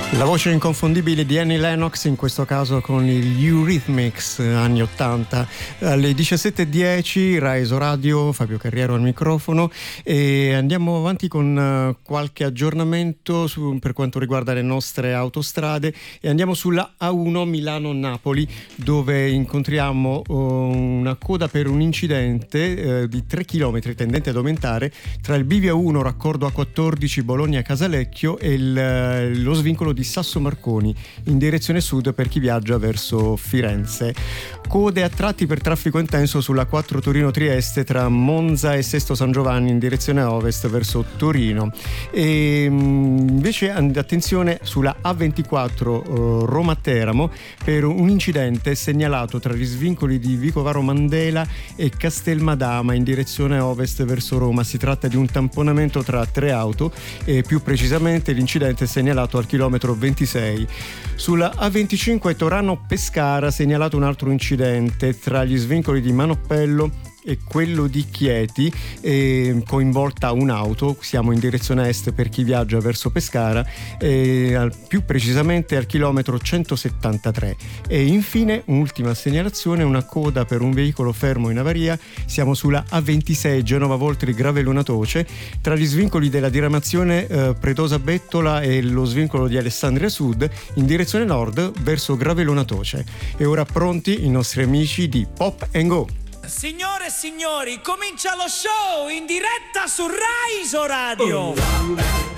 La voce inconfondibile di Annie Lennox, in questo caso con gli Eurythmics, anni 80. Alle 17:10, Rise Radio, Fabio Carriero al microfono, e andiamo avanti con qualche aggiornamento per quanto riguarda le nostre autostrade, e andiamo sulla A1 Milano-Napoli, dove incontriamo una coda per un incidente di 3 km tendente ad aumentare tra il bivio 1 raccordo A14 Bologna-Casalecchio e lo svincolo di Sasso Marconi in direzione sud per chi viaggia verso Firenze. Code a tratti per traffico intenso sulla 4 Torino-Trieste tra Monza e Sesto San Giovanni in direzione ovest verso Torino. E invece attenzione sulla A24 Roma-Teramo per un incidente segnalato tra gli svincoli di Vicovaro Mandela e Castelmadama in direzione ovest verso Roma. Si tratta di un tamponamento tra 3 auto, e più precisamente l'incidente è segnalato al chilometro 26. Sulla A25 Torano-Pescara segnalato un altro incidente tra gli svincoli di Manoppello e quello di Chieti, coinvolta un'auto. Siamo in direzione est per chi viaggia verso Pescara, più precisamente al chilometro 173. E infine un'ultima segnalazione, una coda per un veicolo fermo in avaria. Siamo sulla A26 Genova-Voltri Gravellona-Toce tra gli svincoli della diramazione Pretosa-Bettola e lo svincolo di Alessandria Sud in direzione nord verso Gravellona-Toce. E ora pronti i nostri amici di Pop & Go. Signore e signori, comincia lo show in diretta su Rise Radio.